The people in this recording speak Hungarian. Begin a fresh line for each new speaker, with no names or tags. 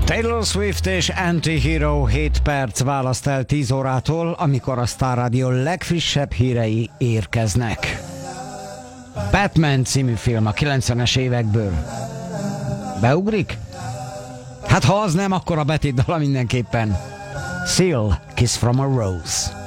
Taylor Swift és Anti-Hero 7 perc választ el 10 órától, amikor a Star Radio legfrissebb hírei érkeznek. Batman című film a 90-es évekből. Beugrik? Hát ha az nem, akkor a betét dala mindenképpen. Seal, Kiss from a Rose.